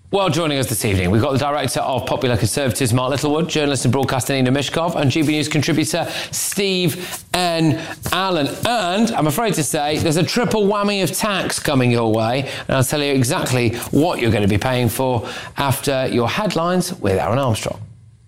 Well, joining us this evening, we've got the Director of Popular Conservatives, Mark Littlewood, journalist and broadcaster Nina Mishkov, and GB News contributor Steve N. Allen. And, I'm afraid to say, there's a triple whammy of tax coming your way, and I'll tell you exactly what you're going to be paying for after your headlines with Aaron Armstrong.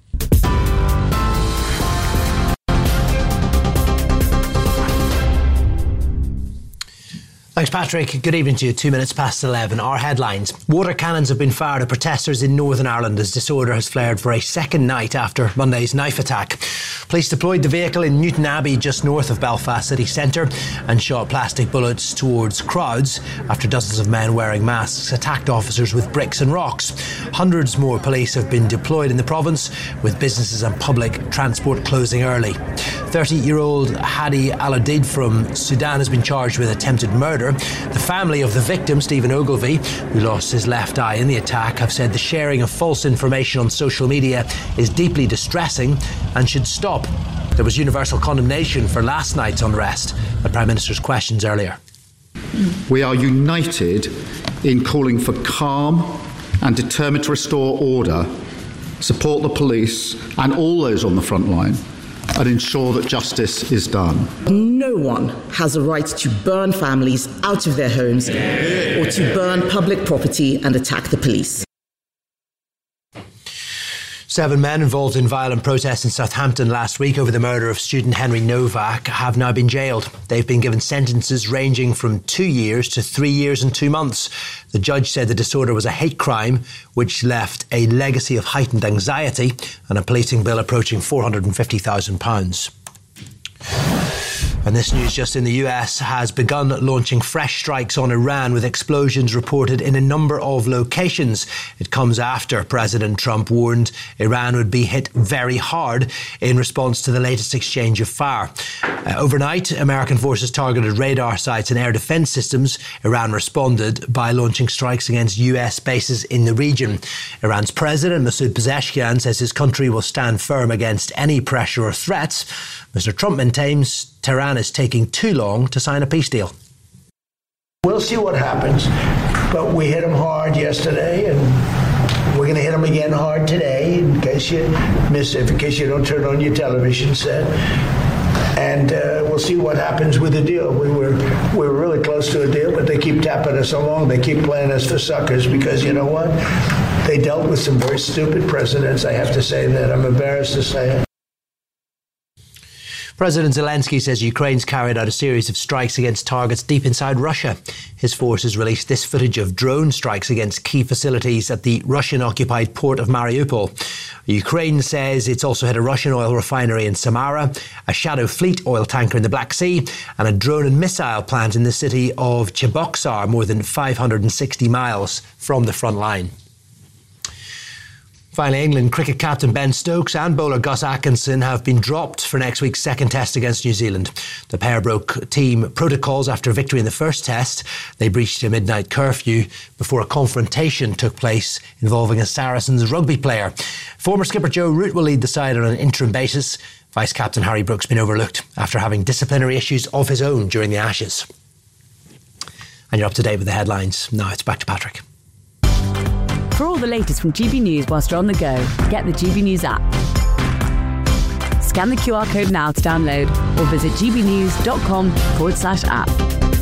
Thanks, Patrick. Good evening to you. 2 minutes past 11. Our headlines. Water cannons have been fired at protesters in Northern Ireland as disorder has flared for a second night after Monday's knife attack. Police deployed the vehicle in Newton Abbey, just north of Belfast city centre, and shot plastic bullets towards crowds after dozens of men wearing masks attacked officers with bricks and rocks. Hundreds more police have been deployed in the province, with businesses and public transport closing early. 30-year-old Hadi Al-Adid from Sudan has been charged with attempted murder. The family of the victim, Stephen Ogilvie, who lost his left eye in the attack, have said the sharing of false information on social media is deeply distressing and should stop. There was universal condemnation for last night's unrest at Prime Minister's questions earlier. We are united in calling for calm and determined to restore order, support the police and all those on the front line, and ensure that justice is done. No one has a right to burn families out of their homes or to burn public property and attack the police. 7 men involved in violent protests in Southampton last week over the murder of student Henry Novak have now been jailed. They've been given sentences ranging from 2 years to 3 years and 2 months. The judge said the disorder was a hate crime which left a legacy of heightened anxiety and a policing bill approaching £450,000. And this news just in, the US has begun launching fresh strikes on Iran, with explosions reported in a number of locations. It comes after President Trump warned Iran would be hit very hard in response to the latest exchange of fire. Overnight, American forces targeted radar sites and air defense systems. Iran responded by launching strikes against US bases in the region. Iran's president, Masoud Pezeshkian, says his country will stand firm against any pressure or threats. Mr. Trump maintains Tehran is taking too long to sign a peace deal. We'll see what happens, but we hit them hard yesterday, and we're going to hit them again hard today, in case you miss it, in case you don't turn on your television set. And we'll see what happens with the deal. We were really close to a deal, but they keep tapping us along. They keep playing us for suckers because, you know what? They dealt with some very stupid presidents. I have to say that. I'm embarrassed to say it. President Zelensky says Ukraine's carried out a series of strikes against targets deep inside Russia. His forces released this footage of drone strikes against key facilities at the Russian-occupied port of Mariupol. Ukraine says it's also hit a Russian oil refinery in Samara, a Shadow Fleet oil tanker in the Black Sea, and a drone and missile plant in the city of Cheboksar, more than 560 miles from the front line. Finally, England cricket captain Ben Stokes and bowler Gus Atkinson have been dropped for next week's second test against New Zealand. The pair broke team protocols after victory in the first test. They breached a midnight curfew before a confrontation took place involving a Saracens rugby player. Former skipper Joe Root will lead the side on an interim basis. Vice-captain Harry Brook's been overlooked after having disciplinary issues of his own during the Ashes. And you're up to date with the headlines. Now it's back to Patrick. For all the latest from GB News whilst you're on the go, get the GB News app. Scan the QR code now to download or visit gbnews.com/app.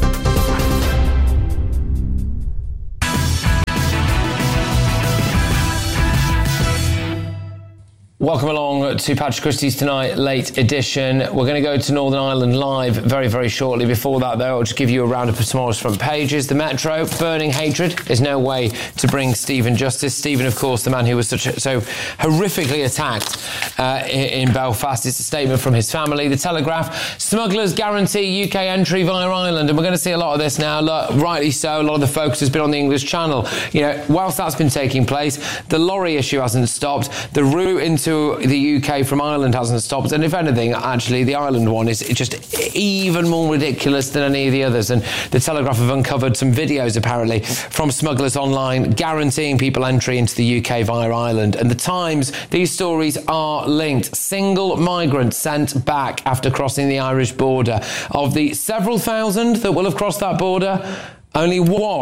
Welcome along to Patrick Christie's Tonight Late Edition. We're going to go to Northern Ireland live very, very shortly. Before that, though, I'll just give you a roundup of tomorrow's front pages. The Metro, burning hatred. There's no way to bring Stephen justice. Stephen, of course, the man who was so horrifically attacked in Belfast. It's a statement from his family. The Telegraph, smugglers guarantee UK entry via Ireland. And we're going to see a lot of this now. Look, rightly so. A lot of the focus has been on the English Channel. You know, whilst that's been taking place, the lorry issue hasn't stopped. The route into the UK from Ireland hasn't stopped, and if anything, actually the Ireland one is just even more ridiculous than any of the others. And the Telegraph have uncovered some videos apparently from smugglers online guaranteeing people entry into the UK via Ireland. And the Times, these stories are linked. Single migrant sent back after crossing the Irish border. Of the several thousand that will have crossed that border, only one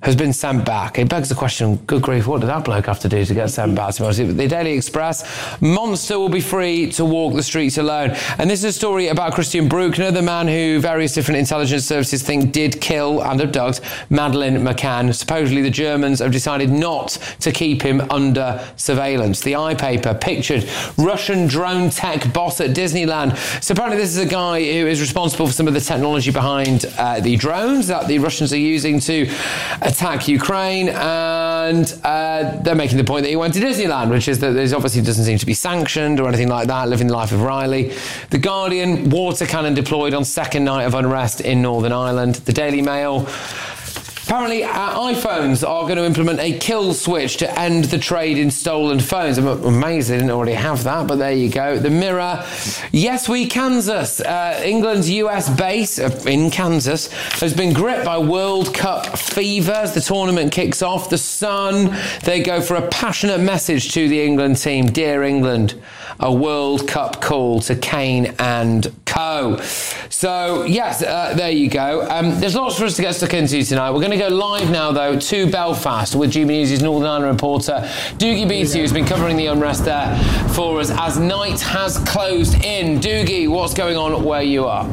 has been sent back. It begs the question, good grief, what did that bloke have to do to get sent back? The Daily Express, monster will be free to walk the streets alone. And this is a story about Christian Bruckner, the man who various different intelligence services think did kill and abduct Madeleine McCann. Supposedly the Germans have decided not to keep him under surveillance. The iPaper pictured Russian drone tech boss at Disneyland. So apparently this is a guy who is responsible for some of the technology behind the drones that the Russians are using to attack Ukraine, and they're making the point that he went to Disneyland, which is that there obviously doesn't seem to be sanctioned or anything like that, living the life of Riley. The Guardian, water cannon deployed on second night of unrest in Northern Ireland. The Daily Mail, apparently, iPhones are going to implement a kill switch to end the trade in stolen phones. I'm amazed they didn't already have that, but there you go. The Mirror, yes, we Kansas. England's US base in Kansas has been gripped by World Cup fever as the tournament kicks off. The Sun, they go for a passionate message to the England team. Dear England, a World Cup call to Kane and co. So, yes, there you go. There's lots for us to get stuck into tonight. We're going to go live now, though, to Belfast with GB News' Northern Ireland reporter Doogie Beattie, who's been covering the unrest there for us as night has closed in. Doogie, what's going on where you are?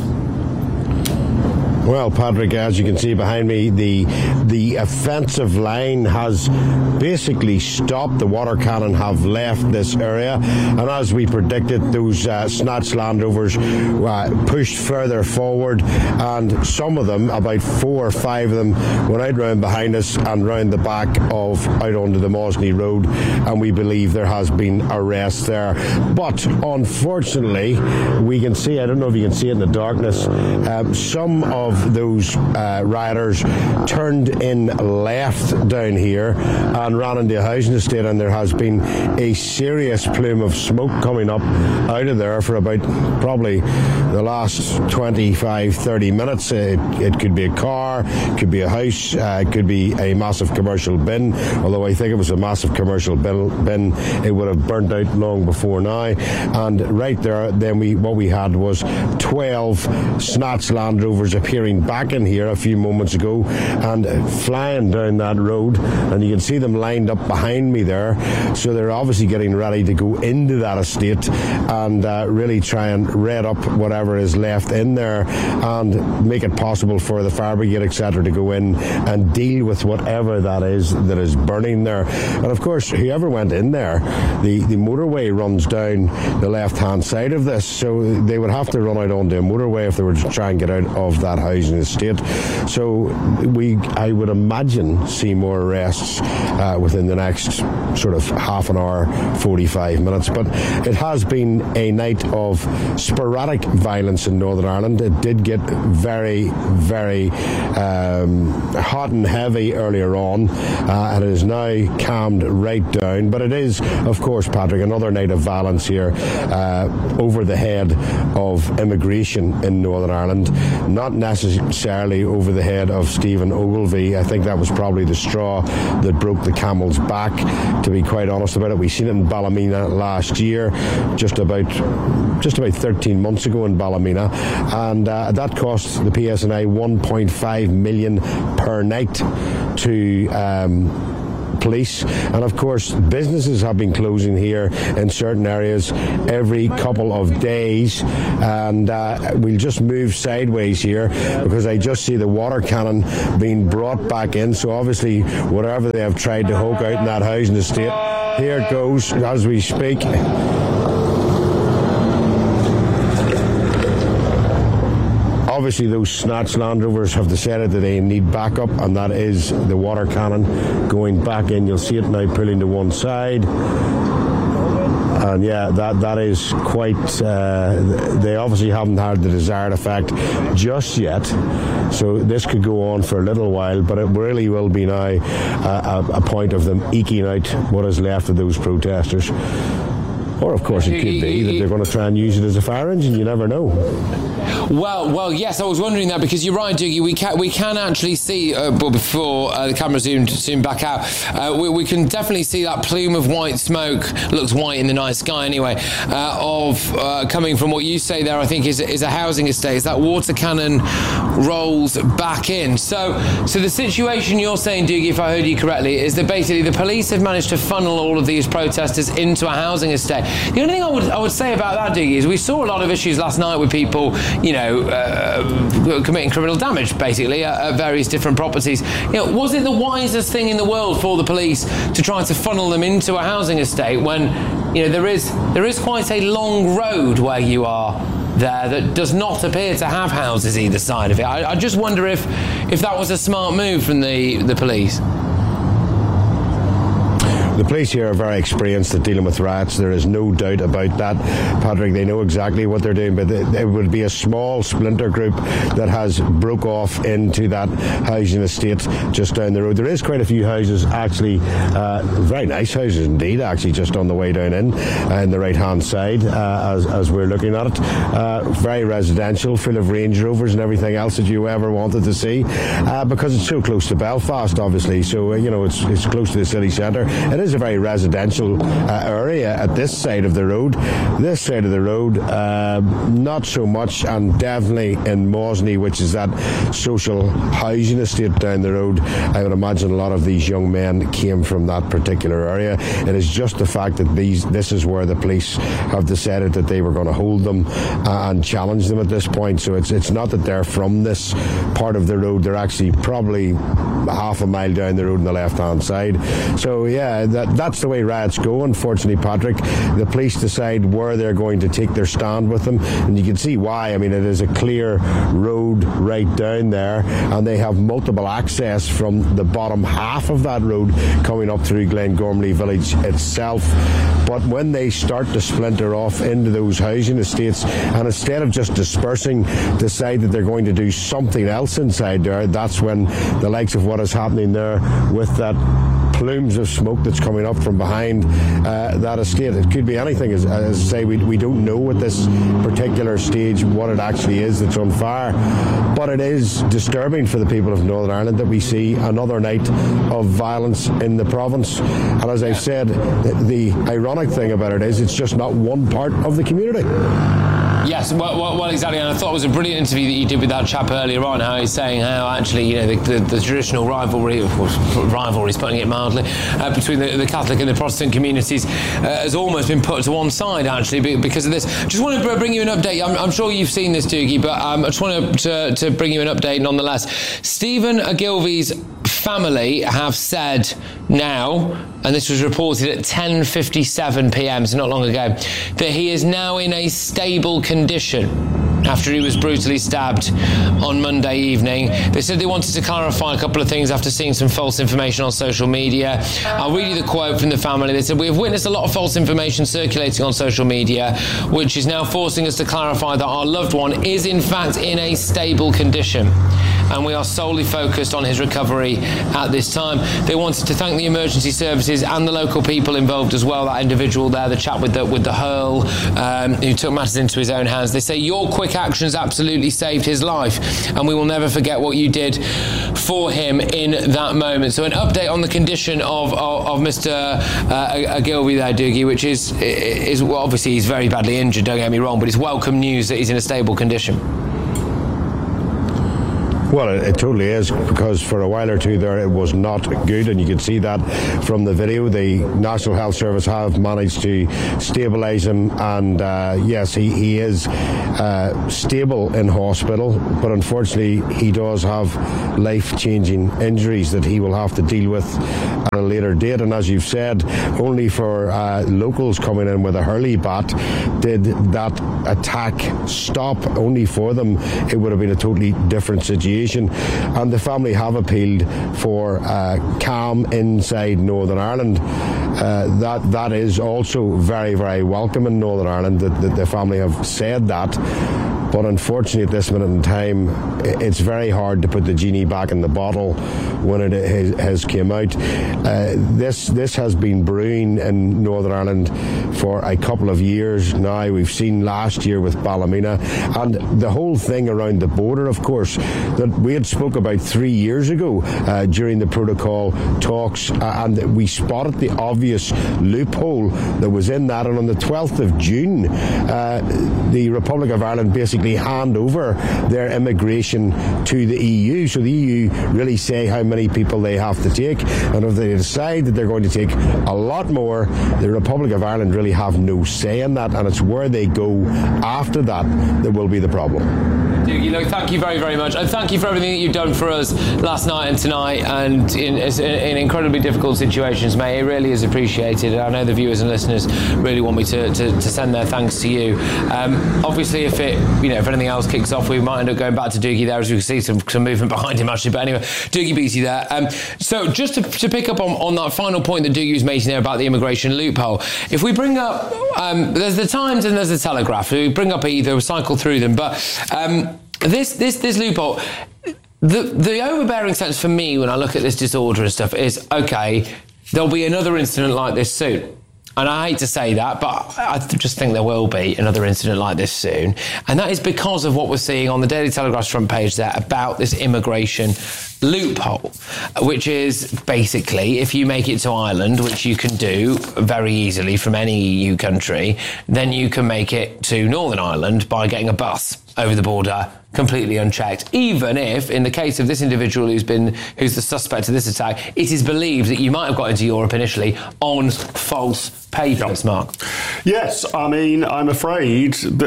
Well, Patrick, as you can see behind me, the offensive line has basically stopped. The water cannon have left this area, and as we predicted, those snatched Land Rovers pushed further forward, and some of them, about 4 or 5 of them, went out round behind us and round the back of out onto the Mosney Road, and we believe there has been arrests there. But unfortunately, we can see, I don't know if you can see it in the darkness, some of those rioters turned in left down here and ran into a housing estate, and there has been a serious plume of smoke coming up out of there for about probably the last 25-30 minutes. It could be a car, it could be a house, it could be a massive commercial bin, although I think it was a massive commercial bin, it would have burnt out long before now. And right there then what we had was 12 snatched Land Rovers appearing back in here a few moments ago and flying down that road, and you can see them lined up behind me there. So they're obviously getting ready to go into that estate and really try and red up whatever is left in there and make it possible for the fire brigade, etc., to go in and deal with whatever that is burning there. And of course, whoever went in there, the motorway runs down the left hand side of this, so they would have to run out onto a motorway if they were to try and get out of that housing estate. So I would imagine see more arrests within the next sort of half an hour, 45 minutes. But it has been a night of sporadic violence in Northern Ireland. It did get very, very hot and heavy earlier on, and it is now calmed right down. But it is, of course, Patrick, another night of violence here over the head of immigration in Northern Ireland. Not necessarily over the head of Stephen Ogilvy. I think that was probably the straw that broke the camel's back, to be quite honest about it. We seen it in Ballymena last year, just about 13 months ago in Ballymena, and that cost the PSNI 1.5 million per night to police. And of course, businesses have been closing here in certain areas every couple of days, and we'll just move sideways here because I just see the water cannon being brought back in. So obviously whatever they have tried to hoke out in that housing estate, here it goes as we speak. Obviously, those snatched Land Rovers have decided that they need backup, and that is the water cannon going back in. You'll see it now pulling to one side. And yeah, that is quite, they obviously haven't had the desired effect just yet. So this could go on for a little while, but it really will be now a point of them eking out what is left of those protesters. Or, of course, it could be that they're going to try and use it as a fire engine. You never know. Well, yes, I was wondering that, because you're right, Doogie. We can actually see, before the camera zoomed back out, we can definitely see that plume of white smoke, looks white in the night sky anyway, coming from what you say there, I think, is a housing estate. As that water cannon rolls back in. So the situation you're saying, Doogie, if I heard you correctly, is that basically the police have managed to funnel all of these protesters into a housing estate. The only thing I would say about that, Doogie, is we saw a lot of issues last night with people, committing criminal damage, basically, at various different properties. Was it the wisest thing in the world for the police to try to funnel them into a housing estate when, there is quite a long road where you are there that does not appear to have houses either side of it? I just wonder if that was a smart move from the police. The police here are very experienced at dealing with riots. There is no doubt about that, Patrick. They know exactly what they're doing, but it would be a small splinter group that has broke off into that housing estate just down the road. There is quite a few houses, actually, very nice houses indeed, actually, just on the way down in the right-hand side as we're looking at it. Very residential, full of Range Rovers and everything else that you ever wanted to see, because it's so close to Belfast, obviously. So, it's close to the city centre. It is a very residential area at this side of the road. This side of the road, not so much, and definitely in Mosney, which is that social housing estate down the road. I would imagine a lot of these young men came from that particular area. It is just the fact that this is where the police have decided that they were going to hold them and challenge them at this point. So it's not that they're from this part of the road. They're actually probably half a mile down the road on the left-hand side. So, yeah, that's the way riots go, unfortunately, Patrick. The police decide where they're going to take their stand with them, and you can see why. I mean, it is a clear road right down there, and they have multiple access from the bottom half of that road coming up through Glengormley village itself. But when they start to splinter off into those housing estates, and instead of just dispersing, decide that they're going to do something else inside there, that's when the likes of what is happening there with that plumes of smoke that's coming up from behind that estate. It could be anything. As I say, we don't know at this particular stage what it actually is that's on fire. But it is disturbing for the people of Northern Ireland that we see another night of violence in the province. And as I've said, the ironic thing about it is it's just not one part of the community. Yes, well, exactly. And I thought it was a brilliant interview that you did with that chap earlier on, how he's saying how actually, the traditional rivalry, is putting it mildly, between the Catholic and the Protestant communities has almost been put to one side, actually, because of this. Just want to bring you an update. I'm sure you've seen this, Doogie, but I just want to bring you an update nonetheless. Stephen Ogilvy's family have said now, and this was reported at 10:57 p.m, so not long ago, that he is now in a stable condition after he was brutally stabbed on Monday evening. They said they wanted to clarify a couple of things after seeing some false information on social media. I'll read you the quote from the family. They said, "We have witnessed a lot of false information circulating on social media, which is now forcing us to clarify that our loved one is in fact in a stable condition, and we are solely focused on his recovery at this time." They wanted to thank the emergency services and the local people involved as well. That individual there, the chap with the hurl, who took matters into his own hands. They say, "Your quick actions absolutely saved his life, and we will never forget what you did for him in that moment." So an update on the condition of Mr. Ogilvy there, Doogie, which is well, obviously he's very badly injured, don't get me wrong, but it's welcome news that he's in a stable condition. Well, it totally is, because for a while or two there it was not good, and you can see that from the video. The National Health Service have managed to stabilise him, and yes, he is stable in hospital, but unfortunately he does have life-changing injuries that he will have to deal with at a later date. And as you've said, only for locals coming in with a hurley bat did that attack stop. Only for them it would have been a totally different situation. situation, and the family have appealed for calm inside Northern Ireland. That is also very, very welcome in Northern Ireland, that the family have said that. But unfortunately, at this minute in time, it's very hard to put the genie back in the bottle when it has came out. This has been brewing in Northern Ireland for a couple of years now. We've seen last year with Ballymena, and the whole thing around the border, of course, that we had spoke about 3 years ago during the protocol talks, and we spotted the obvious loophole that was in that. And on the 12th of June, the Republic of Ireland basically hand over their immigration to the EU. So the EU really say how many people they have to take, and if they decide that they're going to take a lot more, the Republic of Ireland really have no say in that, and it's where they go after that will be the problem. Dougie, look, thank you very, very much, and thank you for everything that you've done for us last night and tonight, and in incredibly difficult situations, mate. It really is appreciated. I know the viewers and listeners really want me to send their thanks to you. Obviously, if anything else kicks off, we might end up going back to Dougie there, as we can see some movement behind him actually. But anyway, Dougie Beattie there. So just to pick up on that final point that Dougie was making there about the immigration loophole, if we bring up there's the Times and there's the Telegraph, we bring up either, we cycle through them, but this loophole, the overbearing sense for me when I look at this disorder and stuff is, okay, there'll be another incident like this soon. And I hate to say that, but I just think there will be another incident like this soon. And that is because of what we're seeing on the Daily Telegraph's front page there about this immigration loophole, which is basically, if you make it to Ireland, which you can do very easily from any EU country, then you can make it to Northern Ireland by getting a bus over the border completely unchecked, even if, in the case of this individual who's the suspect of this attack, it is believed that you might have got into Europe initially on false papers, Mark. Yes, I mean, I'm afraid that,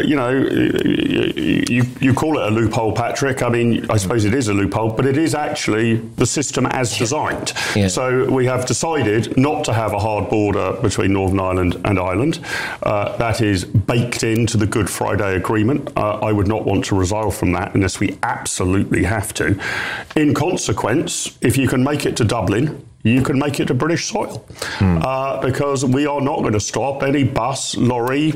you call it a loophole, Patrick. I mean, I suppose it is a loophole, but it is actually the system as designed. Yeah. So we have decided not to have a hard border between Northern Ireland and Ireland. That is baked into the Good Friday Agreement. I would not want to resile from that unless we absolutely have to. In consequence, if you can make it to Dublin, you can make it to British soil, because we are not going to stop any bus, lorry,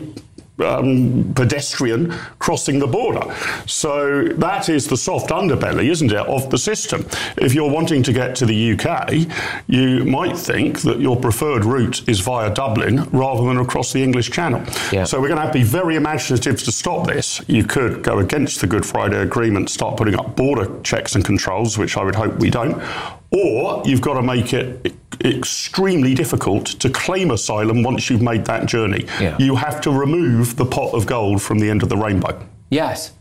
pedestrian crossing the border. So that is the soft underbelly, isn't it, of the system. If you're wanting to get to the UK, you might think that your preferred route is via Dublin rather than across the English Channel. Yeah. So we're going to have to be very imaginative to stop this. You could go against the Good Friday Agreement, start putting up border checks and controls, which I would hope we don't. Or you've got to make it extremely difficult to claim asylum once you've made that journey. Yeah. You have to remove the pot of gold from the end of the rainbow. Yes.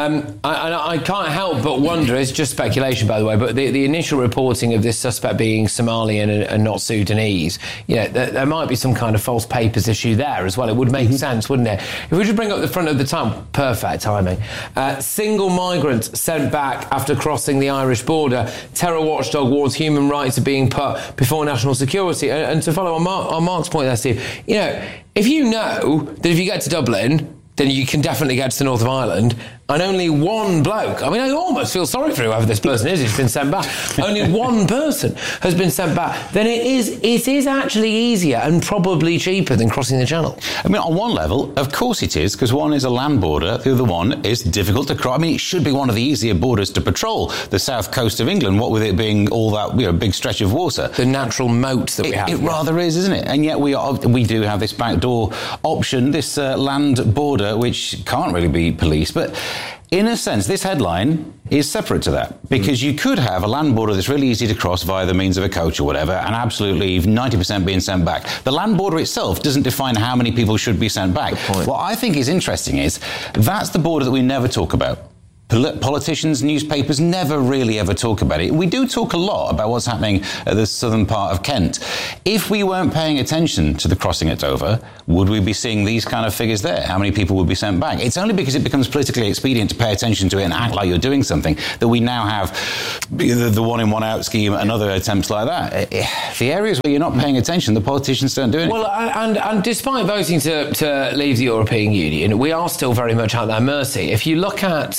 I can't help but wonder, it's just speculation by the way, but the initial reporting of this suspect being Somalian and not Sudanese, there might be some kind of false papers issue there as well. It would make sense, wouldn't it? If we just bring up the front of the Times, perfect timing. Single migrant sent back after crossing the Irish border. Terror watchdog warns human rights are being put before national security. And to follow on Mark's point there, Steve, if you know that if you get to Dublin, then you can definitely get to the north of Ireland, and only one bloke, I mean, I almost feel sorry for whoever this person is who's been sent back, only one person has been sent back, then it is actually easier and probably cheaper than crossing the Channel. I mean, on one level, of course it is, because one is a land border, the other one is difficult to cross. I mean, it should be one of the easier borders to patrol, the south coast of England, what with it being all that, big stretch of water. The natural moat that we have. It rather is, isn't it? And yet we do have this backdoor option, this land border, which can't really be policed, but in a sense, this headline is separate to that, because you could have a land border that's really easy to cross via the means of a coach or whatever, and absolutely 90% being sent back. The land border itself doesn't define how many people should be sent back. What I think is interesting is that's the border that we never talk about. Politicians, newspapers never really ever talk about it. We do talk a lot about what's happening at the southern part of Kent. If we weren't paying attention to the crossing at Dover, would we be seeing these kind of figures there? How many people would be sent back? It's only because it becomes politically expedient to pay attention to it and act like you're doing something that we now have the one in, one out scheme and other attempts like that. The areas where you're not paying attention, the politicians don't do anything. Well, and despite voting to leave the European Union, we are still very much at their mercy. If you look at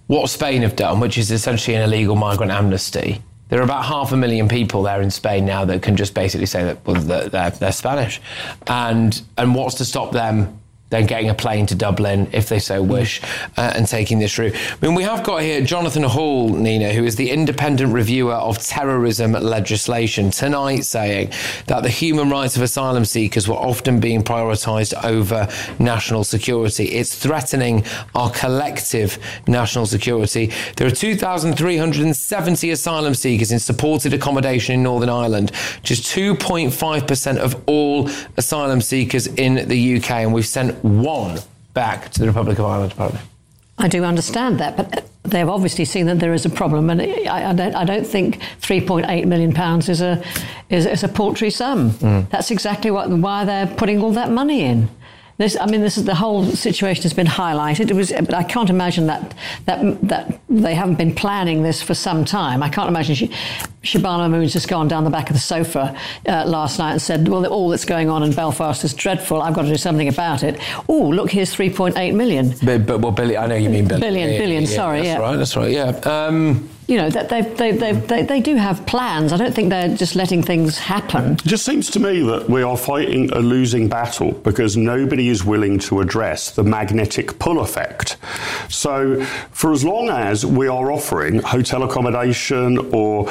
what Spain have done, which is essentially an illegal migrant amnesty. There are about 500,000 people there in Spain now that can just basically say that, well, they're Spanish. And what's to stop them then getting a plane to Dublin, if they so wish, and taking this route? I mean, we have got here Jonathan Hall, Nina, who is the independent reviewer of terrorism legislation, tonight saying that the human rights of asylum seekers were often being prioritised over national security. It's threatening our collective national security. There are 2,370 asylum seekers in supported accommodation in Northern Ireland, just 2.5% of all asylum seekers in the UK, and we've sent one back to the Republic of Ireland, apparently. I do understand that, but they've obviously seen that there is a problem, and I don't think £3.8 million is a paltry sum. That's exactly why they're putting all that money in. This is the whole situation has been highlighted. But I can't imagine that they haven't been planning this for some time. I can't imagine Shabana Mahmood's just gone down the back of the sofa last night and said, well, all that's going on in Belfast is dreadful. I've got to do something about it. Oh, look, here's 3.8 million. Well, Billy, I know you mean billion. Billion, sorry. That's right, yeah. You know, that they do have plans. I don't think they're just letting things happen. It just seems to me that we are fighting a losing battle because nobody is willing to address the magnetic pull effect. So for as long as we are offering hotel accommodation or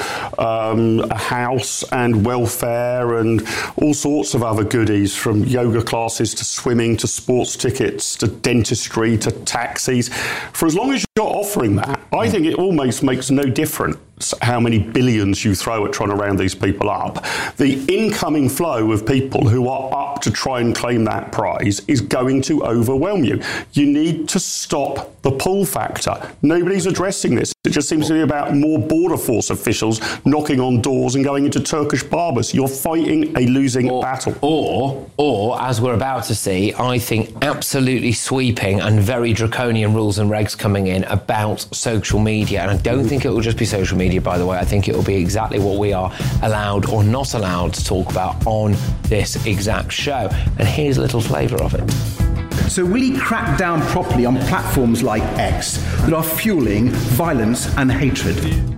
a house and welfare and all sorts of other goodies, from yoga classes to swimming to sports tickets to dentistry to taxis, for as long as you're offering that, I think it almost makes no difference how many billions you throw at trying to round these people up. The incoming flow of people who are up to try and claim that prize is going to overwhelm you. You need to stop the pull factor. Nobody's addressing this. It just seems to be about more border force officials knocking on doors and going into Turkish barbers. You're fighting a losing battle. Or, as we're about to see, I think absolutely sweeping and very draconian rules and regs coming in about social media. And I don't think it will just be social media, by the way. I think it will be exactly what we are allowed or not allowed to talk about on this exact show. And here's a little flavour of it. So will he crack down properly on platforms like X that are fuelling violence and hatred?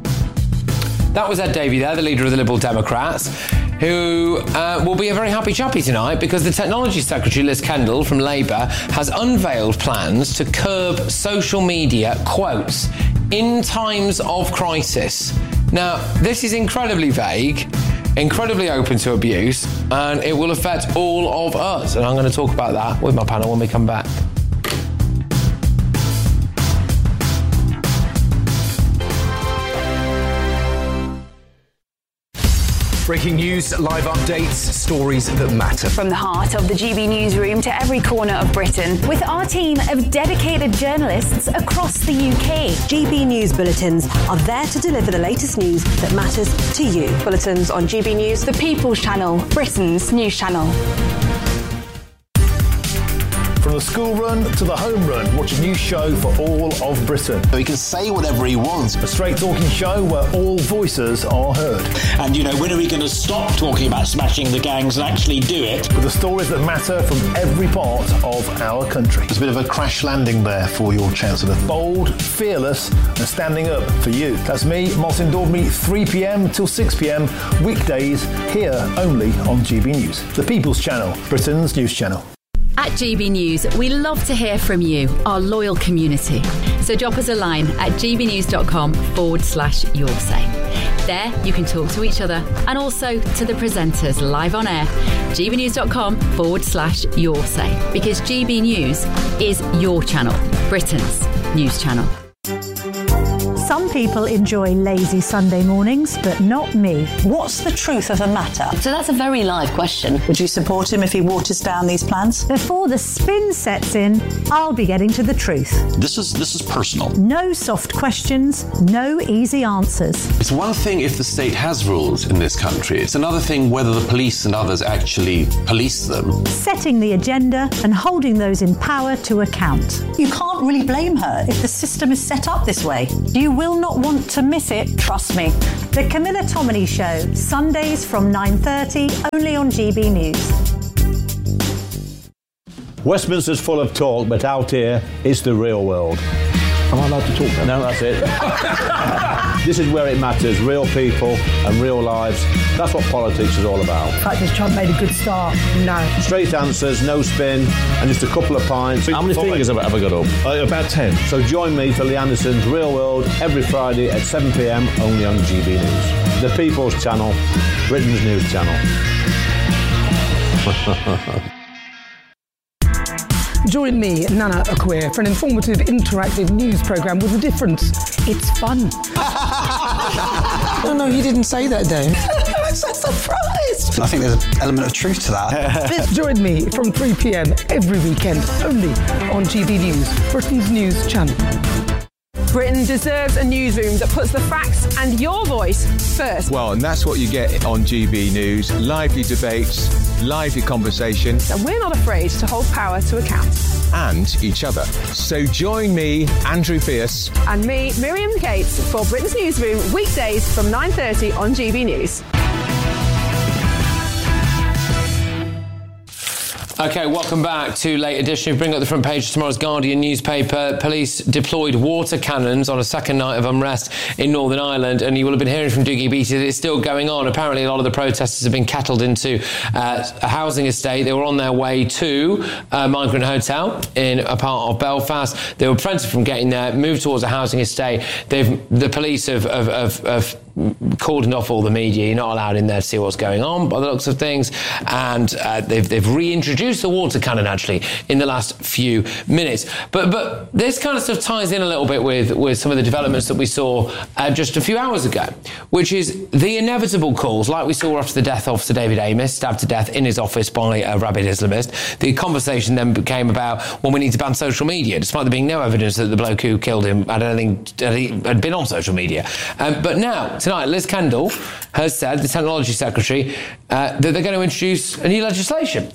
That was Ed Davey there, the leader of the Liberal Democrats, who will be a very happy chappy tonight because the Technology Secretary, Liz Kendall from Labour, has unveiled plans to curb social media, quotes, in times of crisis. Now, this is incredibly vague, incredibly open to abuse, and it will affect all of us. And I'm going to talk about that with my panel when we come back. Breaking news, live updates, stories that matter. From the heart of the GB newsroom to every corner of Britain, with our team of dedicated journalists across the UK. GB News Bulletins are there to deliver the latest news that matters to you. Bulletins on GB News, the People's Channel, Britain's news channel. From the school run to the home run, watch a new show for all of Britain. So he can say whatever he wants. A straight talking show where all voices are heard. And, you know, when are we going to stop talking about smashing the gangs and actually do it? With the stories that matter from every part of our country. There's a bit of a crash landing there for your Chancellor. Bold, fearless and standing up for you. That's me, Martin Daubney, 3pm till 6pm, weekdays, here only on GB News. The People's Channel, Britain's news channel. At GB News, we love to hear from you, our loyal community. So drop us a line at gbnews.com/yoursay. There you can talk to each other and also to the presenters live on air. gbnews.com/yoursay. Because GB News is your channel, Britain's news channel. Some people enjoy lazy Sunday mornings, but not me. What's the truth of the matter? So that's a very live question. Would you support him if he waters down these plans? Before the spin sets in, I'll be getting to the truth. This is personal. No soft questions, no easy answers. It's one thing if the state has rules in this country. It's another thing whether the police and others actually police them. Setting the agenda and holding those in power to account. You can't really blame her if the system is set up this way. You will not want to miss it, trust me. The Camilla Tominey Show, Sundays from 9:30, only on GB News. Westminster's full of talk, but out here, it's the real world. Am I allowed to talk then? No, that's it. This is where it matters. Real people and real lives. That's what politics is all about. The fact is Trump made a good start. No. Straight answers, no spin, and just a couple of pints. How many fingers have I got up? About 10. So join me for Lee Anderson's Real World every Friday at 7 p.m. only on GB News. The People's Channel, Britain's news channel. Join me, Nana Akua, for an informative, interactive news programme with a difference. It's fun. No, you didn't say that, Dave. I'm so surprised. I think there's an element of truth to that. Join me from 3 p.m. every weekend, only on GB News, Britain's news channel. Britain deserves a newsroom that puts the facts and your voice first. Well, and that's what you get on GB News. Lively debates, lively conversation. And we're not afraid to hold power to account. And each other. So join me, Andrew Pierce. And me, Miriam Gates, for Britain's Newsroom, weekdays from 9:30 on GB News. OK, welcome back to Late Edition. We bring up the front page of tomorrow's Guardian newspaper. Police deployed water cannons on a second night of unrest in Northern Ireland, and you will have been hearing from Dougie Beattie that it's still going on. Apparently, a lot of the protesters have been kettled into a housing estate. They were on their way to a migrant hotel in a part of Belfast. They were prevented from getting there, moved towards a housing estate. The police have cordoned off all the media. You're not allowed in there to see what's going on by the looks of things, and they've reintroduced the water cannon actually in the last few minutes. But this kind of stuff ties in a little bit with some of the developments that we saw just a few hours ago, which is the inevitable calls, like we saw after the death of Sir David Amess, stabbed to death in his office by a rabid Islamist. The conversation then became about, well, we need to ban social media, despite there being no evidence that the bloke who killed him had been on social media. But now, tonight, Liz Kendall has said, the Technology Secretary, that they're going to introduce a new legislation.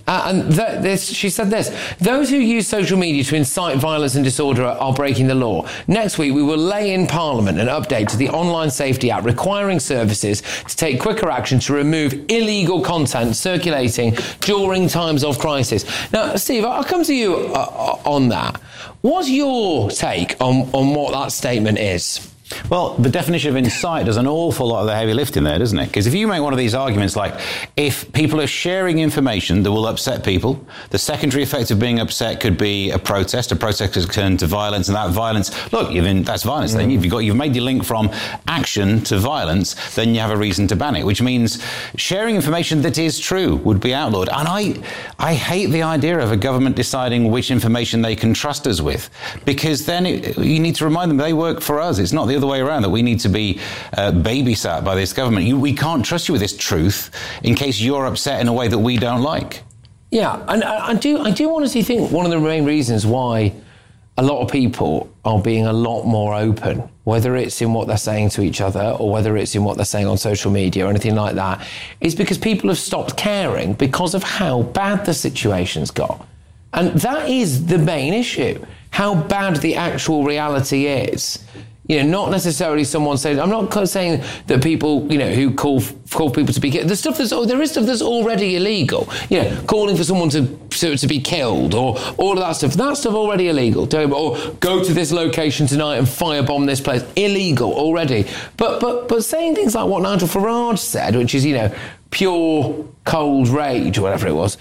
She said this: those who use social media to incite violence and disorder are breaking the law. Next week, we will lay in Parliament an update to the Online Safety Act, requiring services to take quicker action to remove illegal content circulating during times of crisis. Now, Steve, I'll come to you on that. What's your take on what that statement is? Well, the definition of incite does an awful lot of the heavy lifting there, doesn't it? Because if you make one of these arguments like, if people are sharing information that will upset people, the secondary effect of being upset could be a protest could turn to violence, and that violence, look, that's violence. Then you've made the link from action to violence, then you have a reason to ban it, which means sharing information that is true would be outlawed. And I hate the idea of a government deciding which information they can trust us with, because then you need to remind them they work for us. It's not the other way around, that we need to be babysat by this government. We can't trust you with this truth in case you're upset in a way that we don't like. Yeah, and I do honestly think one of the main reasons why a lot of people are being a lot more open, whether it's in what they're saying to each other or whether it's in what they're saying on social media or anything like that, is because people have stopped caring because of how bad the situation's got. And that is the main issue, how bad the actual reality is. You know, not necessarily someone saying, I'm not saying that people, you know, who call people to be killed. There is stuff that's already illegal. You know, calling for someone to be killed or all of that stuff. That stuff already illegal. Or go to this location tonight and firebomb this place. Illegal already. But saying things like what Nigel Farage said, which is, you know, pure cold rage or whatever it was,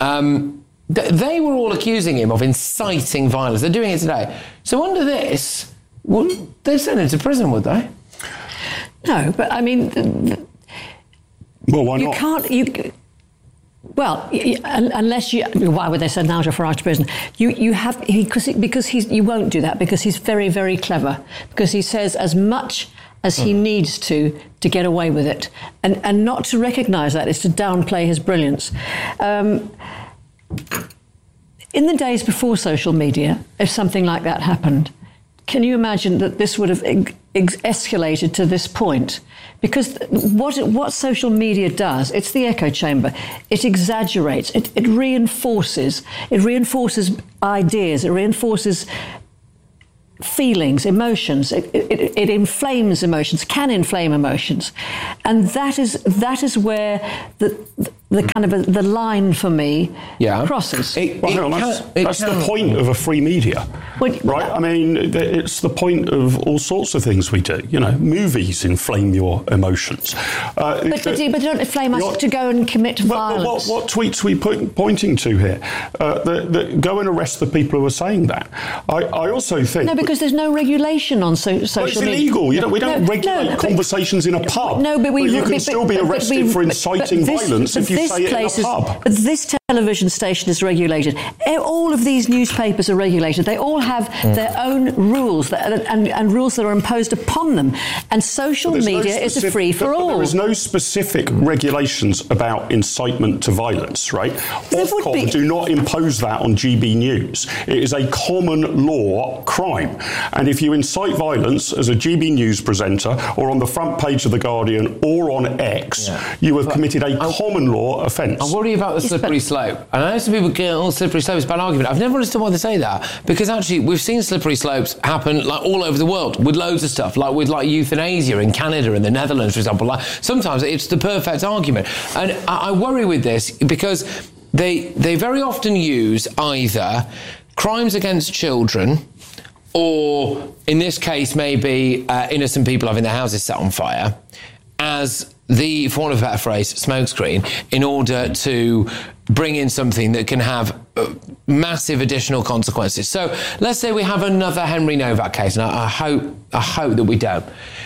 they were all accusing him of inciting violence. They're doing it today. So under this, they'd send him to prison, would they? No, but I mean, well, why not? Unless you, why would they send Nigel Farage to prison? You won't do that, because he's very, very clever, because he says as much as he needs to get away with it, and not to recognise that is to downplay his brilliance. In the days before social media, if something like that happened, can you imagine that this would have escalated to this point? Because what social media does, it's the echo chamber. It exaggerates. It reinforces. It reinforces ideas. It reinforces feelings, emotions. It inflames emotions. Can inflame emotions, and that is where the kind of the line for me crosses. That's the point of a free media, right? I mean, it's the point of all sorts of things we do. You know, movies inflame your emotions. But don't inflame us to go and commit violence. What tweets are we pointing to here? Go and arrest the people who are saying that. I also think... No, because there's no regulation on social media. It's illegal. We don't regulate conversations in a pub. No, but you can still be arrested for inciting violence if you say it in a pub. But this television station is regulated. All of these newspapers are regulated. They all have their own rules and rules that are imposed upon them. And social media is a free-for-all. There is no specific regulations about incitement to violence, right? Ofcom do not impose that on GB News. It is a common law crime. And if you incite violence as a GB News presenter or on the front page of The Guardian or on X, you have committed a common law offence. I worry about the slippery slope. And I know some people get, slippery slope is a bad argument. I've never understood why they say that. Because actually, we've seen slippery slopes happen like all over the world with loads of stuff, like with euthanasia in Canada and the Netherlands, for example. Like, sometimes it's the perfect argument. And I worry with this because they very often use either crimes against children or, in this case, maybe innocent people having their houses set on fire as the, for want of a better phrase, smokescreen, in order to bring in something that can have massive additional consequences. So let's say we have another Henry Novak case, and I hope that we don't.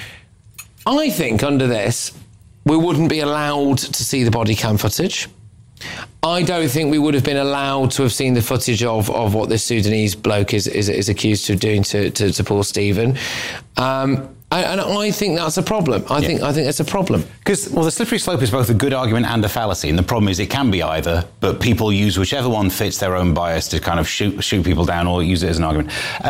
I think under this, we wouldn't be allowed to see the body cam footage. I don't think we would have been allowed to have seen the footage of what this Sudanese bloke is accused of doing to poor Stephen. And I think that's a problem. I think that's a problem. Because, the slippery slope is both a good argument and a fallacy. And the problem is it can be either, but people use whichever one fits their own bias to kind of shoot people down or use it as an argument.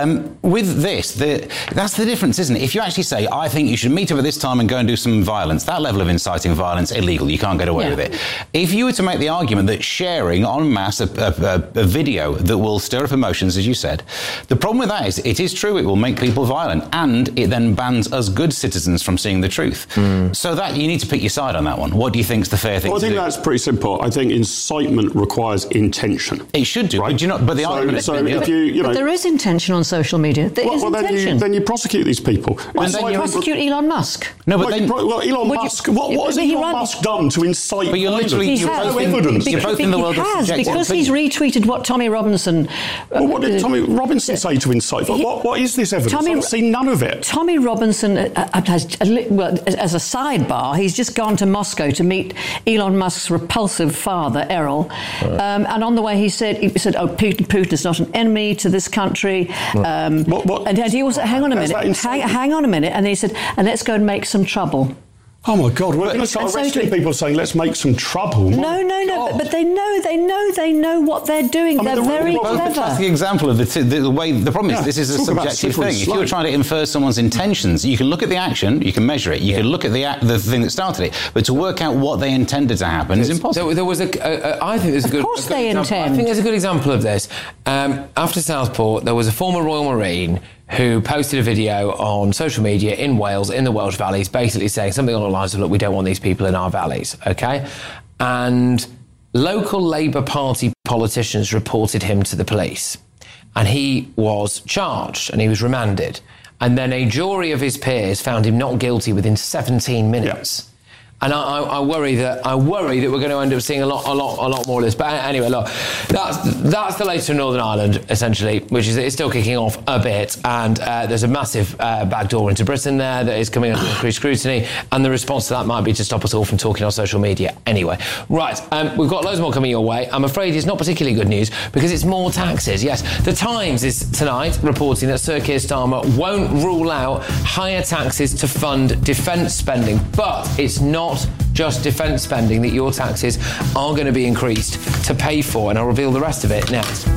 With this, that's the difference, isn't it? If you actually say, I think you should meet up at this time and go and do some violence, that level of inciting violence, illegal. You can't get away with it. If you were to make the argument that sharing en masse a video that will stir up emotions, as you said, the problem with that is it is true, it will make people violent, and it then bans us good citizens from seeing the truth. So that you need to pick your side on that one. What do you think is the fair thing to do? I think that's pretty simple. I think incitement requires intention. It should do, right? But, the argument is... But there is intention on social media. There is intention. Then you prosecute these people. And then you prosecute Elon Musk. No, but Elon Musk... What has Elon Musk done to incite But you're literally... You're both in the world of subjective because he's retweeted what Tommy Robinson... what did Tommy Robinson say to incite? What is this evidence? I've seen none of it. Tommy Robinson has, as a sidebar, he's just gone to Moscow to meet Elon Musk's repulsive father, Errol. And on the way, he said, "Oh, Putin is not an enemy to this country." And he also, hang on a minute, and he said, "And let's go and make some trouble." Oh my God! We're going to start arresting people saying, "Let's make some trouble." No. But they know what they're doing. They're very clever. That's the example of the way. The problem is this is a subjective thing. If you're trying to infer someone's intentions, you can look at the action, you can measure it, you can look at the thing that started it, but to work out what they intended to happen is impossible. There was I think there's a good. Of course, they intend. I think there's a good example of this. After Southport, there was a former Royal Marine who posted a video on social media in Wales, in the Welsh Valleys, basically saying something along the lines of, look, we don't want these people in our valleys, okay? And local Labour Party politicians reported him to the police. And he was charged and he was remanded. And then a jury of his peers found him not guilty within 17 minutes. Yeah. And I worry that we're going to end up seeing a lot more of this. But anyway, look, that's the latest from Northern Ireland, essentially, which is it's still kicking off a bit, and there's a massive backdoor into Britain there that is coming under increased scrutiny, and the response to that might be to stop us all from talking on social media. Anyway, right, we've got loads more coming your way. I'm afraid it's not particularly good news because it's more taxes. Yes, The Times is tonight reporting that Sir Keir Starmer won't rule out higher taxes to fund defence spending, but it's not just defence spending that your taxes are going to be increased to pay for, and I'll reveal the rest of it next.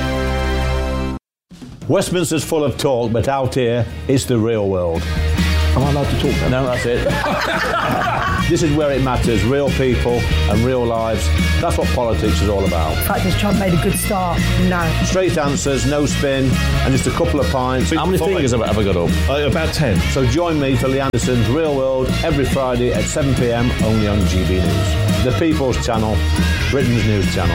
Westminster's full of talk, but out here, it's the real world. Am I allowed to talk now? No, that's it. This is where it matters. Real people and real lives. That's what politics is all about. In fact, has Trump made a good start? No. Straight answers, no spin, and just a couple of pints. How many fingers have I got up? About 10. So join me for Lee Anderson's Real World every Friday at 7 p.m. only on GB News. The People's Channel, Britain's news channel.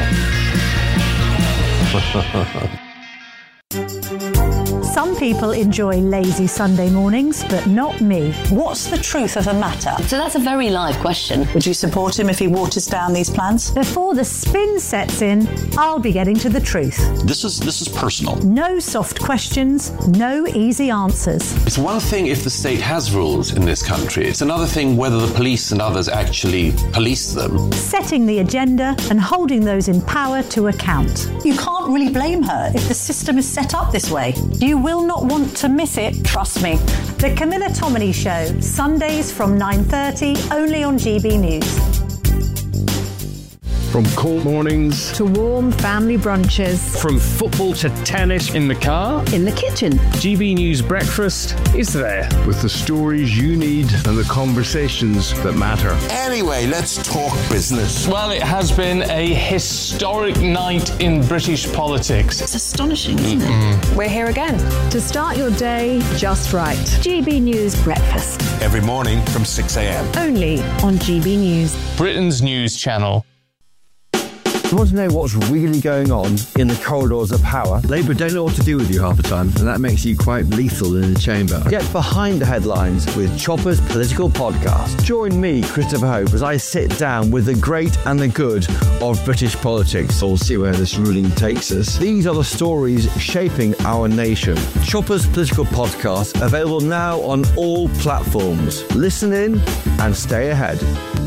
Some people enjoy lazy Sunday mornings, but not me. What's the truth of the matter? So that's a very live question. Would you support him if he waters down these plans? Before the spin sets in, I'll be getting to the truth. This is personal. No soft questions, no easy answers. It's one thing if the state has rules in this country. It's another thing whether the police and others actually police them. Setting the agenda and holding those in power to account. You can't really blame her if the system is set up this way. You will not want to miss it, trust me. The Camilla Tominey Show, Sundays from 9:30, only on GB News. From cold mornings to warm family brunches. From football to tennis in the car, in the kitchen. GB News Breakfast is there with the stories you need and the conversations that matter. Anyway, let's talk business. Well, it has been a historic night in British politics. It's astonishing, isn't it? We're here again to start your day just right. GB News Breakfast. Every morning from 6 a.m. Only on GB News. Britain's news channel. You want to know what's really going on in the corridors of power? Labour don't know what to do with you half the time, and that makes you quite lethal in the chamber. Get behind the headlines with Chopper's Political Podcast. Join me, Christopher Hope, as I sit down with the great and the good of British politics. We'll see where this ruling takes us. These are the stories shaping our nation. Chopper's Political Podcast, available now on all platforms. Listen in and stay ahead.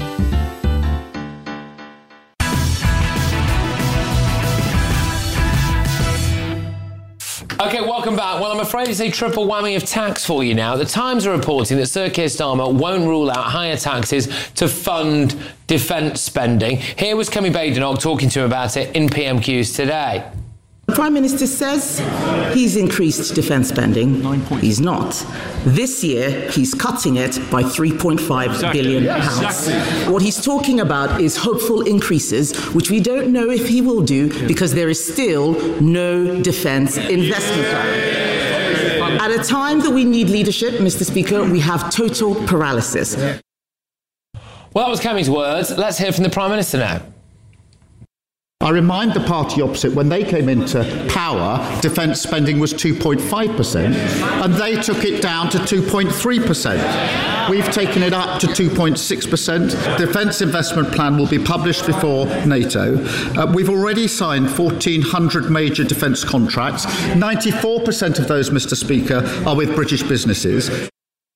Okay, welcome back. Well, I'm afraid it's a triple whammy of tax for you now. The Times are reporting that Sir Keir Starmer won't rule out higher taxes to fund defence spending. Here was Kemi Badenoch talking to him about it in PMQs today. The Prime Minister says he's increased defence spending. He's not. This year, he's cutting it by £3.5 billion. Exactly. What he's talking about is hopeful increases, which we don't know if he will do because there is still no defence investment plan. At a time that we need leadership, Mr. Speaker, we have total paralysis. Well, that was Kemi's words. Let's hear from the Prime Minister now. I remind the party opposite, when they came into power, defence spending was 2.5%, and they took it down to 2.3%. We've taken it up to 2.6%. Defence investment plan will be published before NATO. We've already signed 1,400 major defence contracts. 94% of those, Mr. Speaker, are with British businesses.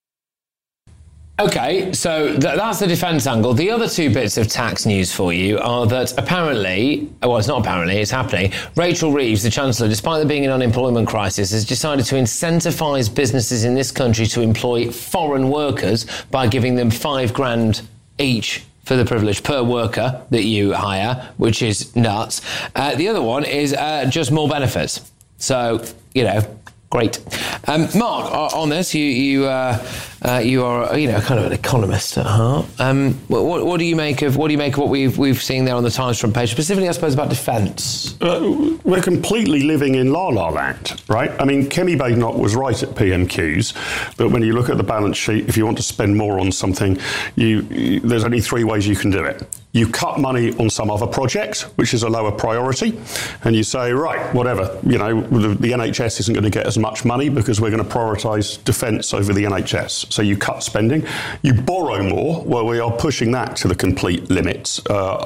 OK, so that's the defence angle. The other two bits of tax news for you are that apparently, well, it's not apparently, it's happening, Rachel Reeves, the Chancellor, despite there being an unemployment crisis, has decided to incentivise businesses in this country to employ foreign workers by giving them $5,000 each for the privilege per worker that you hire, which is nuts. The other one is just more benefits. So, you know, great. Mark, on this, you are kind of an economist at heart. What do you make of what we've seen there on the Times front page, specifically, I suppose, about defence? We're completely living in La La Land, right? I mean, Kemi Badenoch was right at PMQs, but when you look at the balance sheet, if you want to spend more on something, there's only three ways you can do it. You cut money on some other project, which is a lower priority, and you say, right, whatever, the NHS isn't going to get as much money because we're going to prioritise defence over the NHS. So you cut spending. You borrow more. Well, we are pushing that to the complete limits.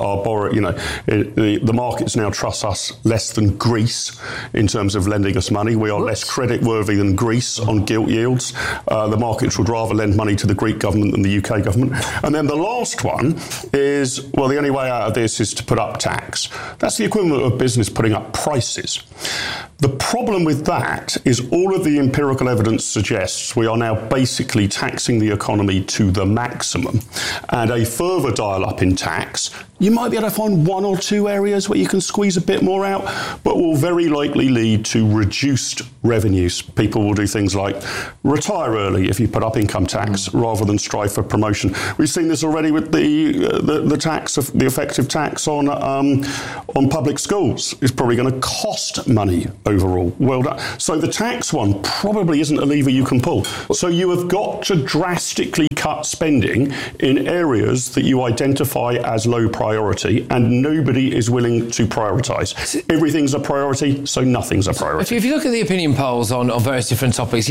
The markets now trust us less than Greece in terms of lending us money. We are less creditworthy than Greece on gilt yields. The markets would rather lend money to the Greek government than the UK government. And then the last one is, well, the only way out of this is to put up tax. That's the equivalent of business putting up prices. The problem with that is all of the empirical evidence suggests we are now basically taxing the economy to the maximum. And a further dial up in tax, you might be able to find one or two areas where you can squeeze a bit more out, but will very likely lead to reduced revenues. People will do things like retire early if you put up income tax rather than strive for promotion. We've seen this already with the tax, the effective tax on public schools is probably going to cost money overall. Well done. So the tax one probably isn't a lever you can pull. So you have got to drastically cut spending in areas that you identify as low priority, and nobody is willing to prioritise. Everything's a priority, so nothing's a priority. If you look at the opinion polls on various different topics,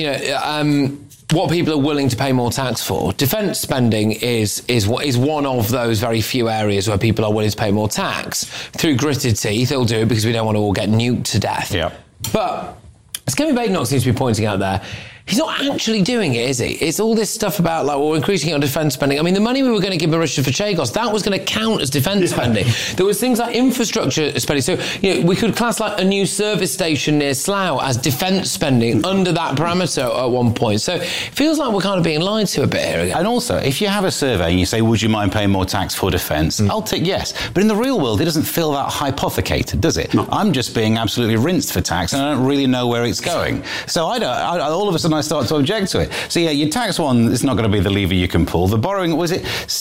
what people are willing to pay more tax for, defence spending is one of those very few areas where people are willing to pay more tax. Through gritted teeth, they'll do it because we don't want to all get nuked to death. Yeah. But, as Kevin Badenoch seems to be pointing out there, he's not actually doing it, is he? It's all this stuff about, we're increasing it on defence spending. I mean, the money we were going to give Marisha for Chagos, that was going to count as defence spending. There was things like infrastructure spending. So, we could class a new service station near Slough as defence spending under that parameter at one point. So, it feels like we're kind of being lied to a bit here again. And also, if you have a survey and you say, would you mind paying more tax for defence? I'll tick yes. But in the real world, it doesn't feel that hypothecated, does it? No. I'm just being absolutely rinsed for tax and I don't really know where it's going. So, all of a sudden, I start to object to it. So your tax one is not going to be the lever you can pull. The borrowing, was it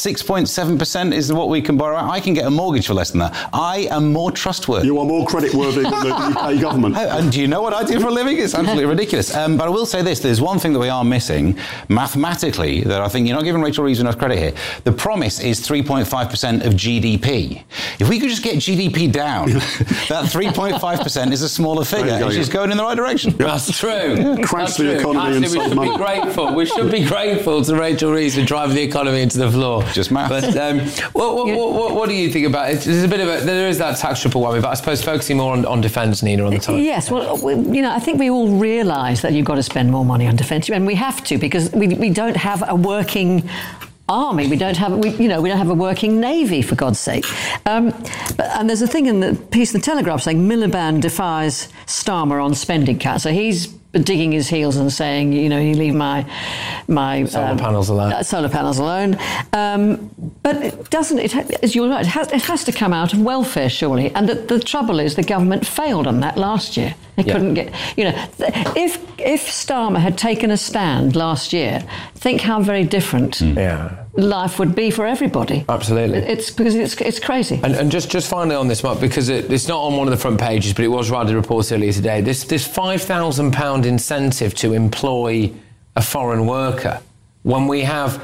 6.7% is what we can borrow? I can get a mortgage for less than that. I am more trustworthy. You are more creditworthy than the UK government. And do you know what I do for a living? It's absolutely ridiculous. But I will say this, there's one thing that we are missing mathematically that I think you're not giving Rachel Reeves enough credit here. The promise is 3.5% of GDP. If we could just get GDP down, that 3.5% is a smaller figure. And she's going in the right direction. That's true. Crash the economy and solve money. We should be grateful to Rachel Reeves for driving the economy into the floor. Just math. But what do you think about it? There's there is that tax triple whammy, but I suppose focusing more on defence, Nina, on the time. Yes, well, I think we all realise that you've got to spend more money on defence, and we have to because we don't have a working army. We don't have a working navy, for God's sake. And there's a thing in the piece in the Telegraph saying Miliband defies Starmer on spending cuts. So he's digging his heels and saying, you leave my solar panels alone. Solar panels alone. But it doesn't. As you're right, it has to come out of welfare, surely. And the trouble is, the government failed on that last year. They couldn't get. If Starmer had taken a stand last year, think how very different life would be for everybody. Absolutely. It's because it's crazy. And just finally on this, Mark, because it's not on one of the front pages, but it was widely reported earlier today. This £5,000 incentive to employ a foreign worker when we have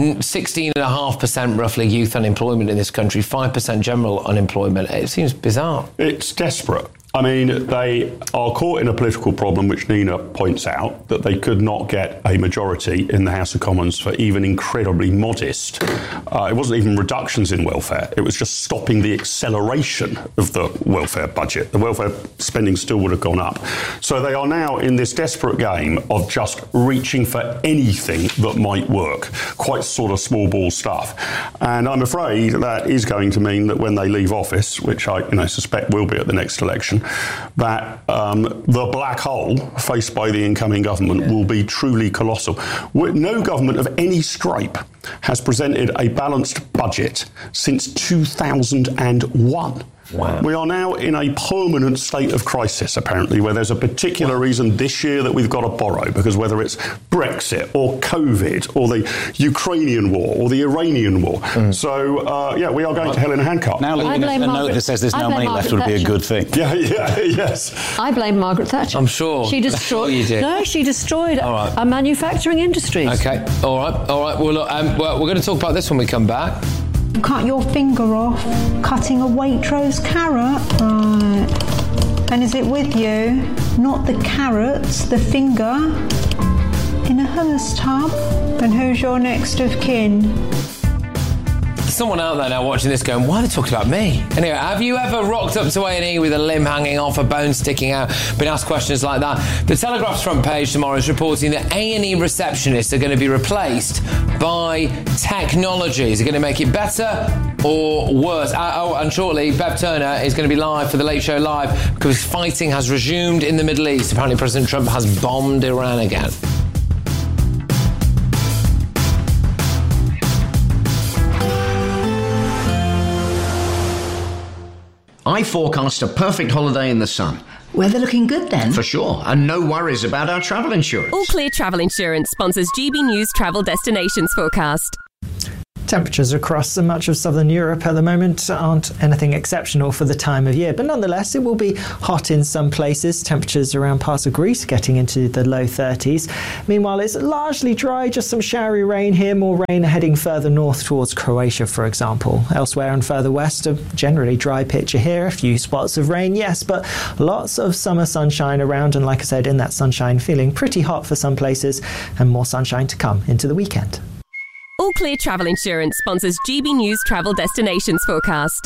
16.5% roughly youth unemployment in this country, 5% general unemployment. It seems bizarre. It's desperate. I mean, they are caught in a political problem, which Nina points out, that they could not get a majority in the House of Commons for even incredibly modest. It wasn't even reductions in welfare. It was just stopping the acceleration of the welfare budget. The welfare spending still would have gone up. So they are now in this desperate game of just reaching for anything that might work, quite sort of small ball stuff. And I'm afraid that is going to mean that when they leave office, which I suspect will be at the next election, that the black hole faced by the incoming government will be truly colossal. No government of any stripe has presented a balanced budget since 2001. Wow. We are now in a permanent state of crisis, apparently, where there's a particular reason this year that we've got to borrow, because whether it's Brexit or COVID or the Ukrainian war or the Iranian war. So, we are going to hell in a handcart. Now leaving a note that says there's no money left would be a good thing. Yes. I blame Margaret Thatcher. I'm sure. She destroyed. You did. No, she destroyed our manufacturing industries. Okay. All right. Well, look, we're going to talk about this when we come back. Cut your finger off cutting a Waitrose carrot. Right. And is it with you? Not the carrots, the finger. In a hummus tub. And who's your next of kin? someone out there now watching this going, why are they talking about me? Anyway, have you ever rocked up to A&E with a limb hanging off, a bone sticking out, been asked questions like that? The Telegraph's front page tomorrow is reporting that A&E receptionists are going to be replaced by technology. Is it going to make it better or worse? And shortly, Bev Turner is going to be live for the Late Show Live because fighting has resumed in the Middle East. Apparently, President Trump has bombed Iran again. I forecast a perfect holiday in the sun. Weather looking good then? For sure, and no worries about our travel insurance. All Clear Travel Insurance sponsors GB News Travel Destinations Forecast. Temperatures across much of southern Europe at the moment aren't anything exceptional for the time of year, but nonetheless it will be hot in some places. Temperatures around parts of Greece getting into the low 30s. Meanwhile, it's largely dry, just some showery rain here, more rain heading further north towards Croatia, for example. Elsewhere and further west, a generally dry picture here, a few spots of rain, yes, but lots of summer sunshine around, and like I said, in that sunshine feeling pretty hot for some places, and more sunshine to come into the weekend. All Clear Travel Insurance sponsors GB News Travel Destinations Forecast.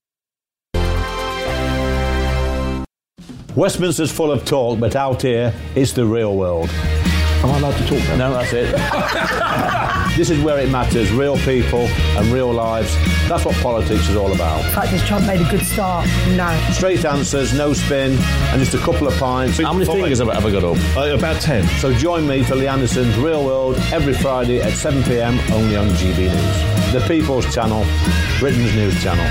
Westminster's full of talk, but out here, it's the real world. Am I allowed to talk then? No, that's it. This is where it matters. Real people and real lives. That's what politics is all about. In fact, has Trump made a good start? No. Straight answers, no spin, and just a couple of pints. How many fingers have I ever got up? About 10. So join me for Lee Anderson's Real World every Friday at 7 p.m. only on GB News. The People's Channel, Britain's news channel.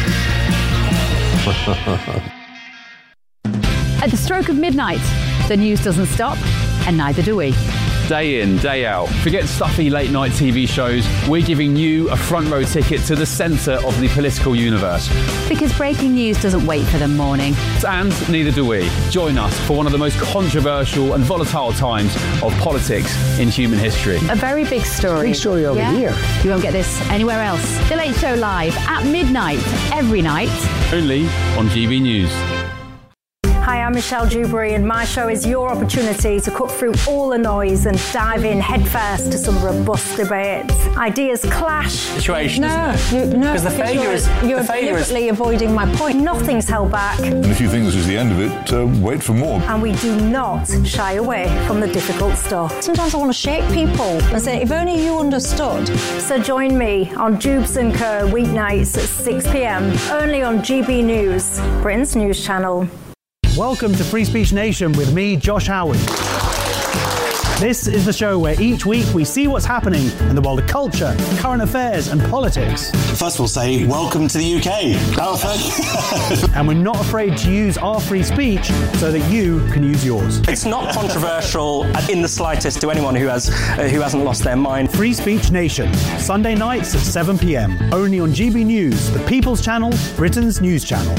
At the stroke of midnight, the news doesn't stop, and neither do we. Day in, day out. Forget stuffy late-night TV shows. We're giving you a front-row ticket to the centre of the political universe. Because breaking news doesn't wait for the morning. And neither do we. Join us for one of the most controversial and volatile times of politics in human history. A very big story. Big story over here. You won't get this anywhere else. The Late Show Live at midnight, every night. Only on GB News. Hi, I'm Michelle Dewberry, and my show is your opportunity to cut through all the noise and dive in headfirst to some robust debates. Ideas clash. Situation. Because you're deliberately avoiding my point. Nothing's held back. And if you think this is the end of it, wait for more. And we do not shy away from the difficult stuff. Sometimes I want to shake people and say, if only you understood. So join me on Jubes and Co. weeknights at 6 p.m. only on GB News, Britain's news channel. Welcome to Free Speech Nation with me, Josh Howard. This is the show where each week we see what's happening in the world of culture, current affairs and politics. First we'll say, welcome to the UK. And we're not afraid to use our free speech so that you can use yours. It's not controversial in the slightest to anyone who hasn't lost their mind. Free Speech Nation, Sunday nights at 7 p.m. only on GB News, the People's Channel, Britain's news channel.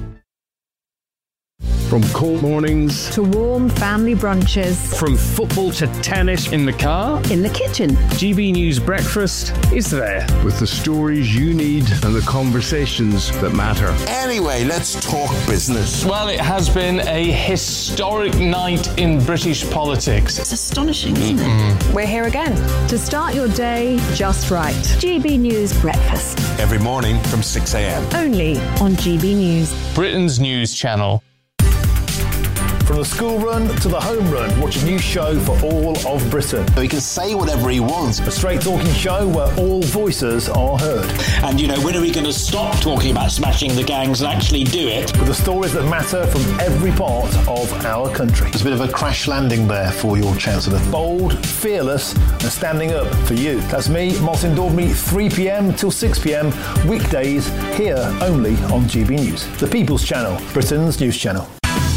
From cold mornings to warm family brunches. From football to tennis in the car. In the kitchen. GB News Breakfast is there with the stories you need and the conversations that matter. Anyway, let's talk business. Well, it has been a historic night in British politics. It's astonishing, isn't it? We're here again to start your day just right. GB News Breakfast. Every morning from 6 a.m. Only on GB News. Britain's news channel. From the school run to the home run, watch a new show for all of Britain. He can say whatever he wants. A straight talking show where all voices are heard. And, when are we going to stop talking about smashing the gangs and actually do it? With the stories that matter from every part of our country. There's a bit of a crash landing there for your Chancellor. Bold, fearless and standing up for you. That's me, Martin Daubney, 3 p.m. till 6 p.m. weekdays here only on GB News. The People's Channel, Britain's news channel.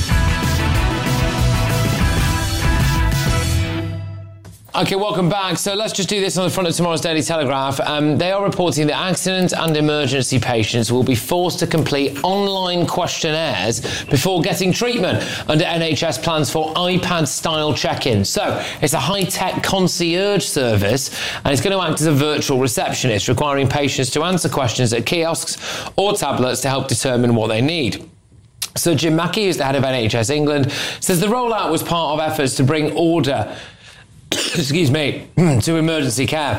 Okay, welcome back. So let's just do this on the front of tomorrow's Daily Telegraph. They are reporting that accident and emergency patients will be forced to complete online questionnaires before getting treatment under NHS plans for iPad-style check-ins. So it's a high-tech concierge service, and it's going to act as a virtual receptionist, requiring patients to answer questions at kiosks or tablets to help determine what they need. So Jim Mackey, who's the head of NHS England, says the rollout was part of efforts to bring order to emergency care.